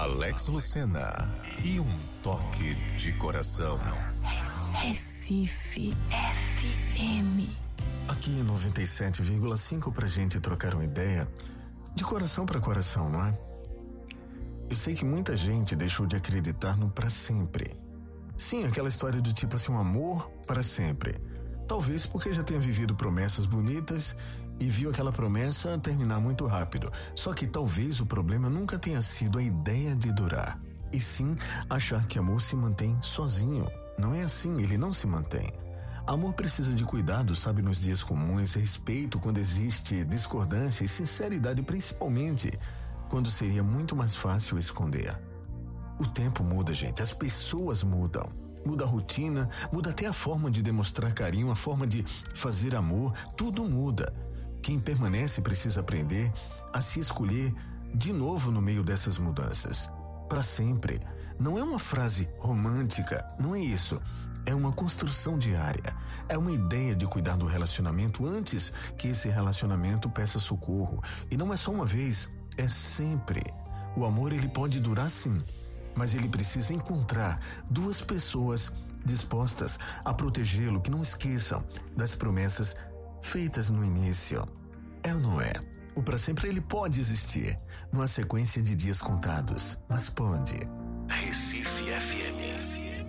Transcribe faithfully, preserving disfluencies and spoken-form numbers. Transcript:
Alex Lucena e um toque de coração. Recife F M. Aqui em noventa e sete vírgula cinco pra gente trocar uma ideia de coração para coração, não é? Eu sei que muita gente deixou de acreditar no pra sempre. Sim, aquela história do tipo assim, um amor para sempre. Talvez porque já tenha vivido promessas bonitas e viu aquela promessa terminar muito rápido. Só que talvez o problema nunca tenha sido a ideia de durar, e sim achar que amor se mantém sozinho. Não é assim, ele não se mantém. Amor precisa de cuidado, sabe, nos dias comuns, respeito quando existe discordância e sinceridade, principalmente quando seria muito mais fácil esconder. O tempo muda, gente, as pessoas mudam. Muda a rotina, muda até a forma de demonstrar carinho, a forma de fazer amor, tudo muda. Quem permanece precisa aprender a se escolher de novo no meio dessas mudanças. Para sempre. Não é uma frase romântica, não é isso. É uma construção diária. É uma ideia de cuidar do relacionamento antes que esse relacionamento peça socorro. E não é só uma vez, é sempre. O amor, ele pode durar sim, mas ele precisa encontrar duas pessoas dispostas a protegê-lo, que não esqueçam das promessas feitas no início. É ou não é? O pra sempre, ele pode existir numa sequência de dias contados, mas pode. Recife F M.